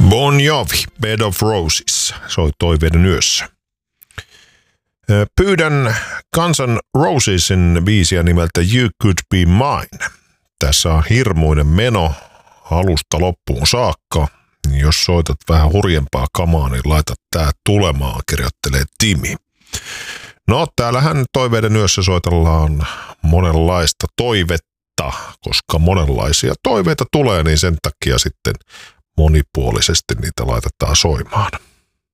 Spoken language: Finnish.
Bon Jovi, Bed of Roses, soi toiveiden yössä. Pyydän Kansan Rosesin biisiä nimeltä You Could Be Mine. Tässä on hirmuinen meno alusta loppuun saakka. Jos soitat vähän hurjempaa kamaa, niin laita tää tulemaan, kirjoittelee Timi. No, täällähän toiveiden yössä soitellaan monenlaista toivetta, koska monenlaisia toiveita tulee, niin sen takia sitten monipuolisesti niitä laitetaan soimaan.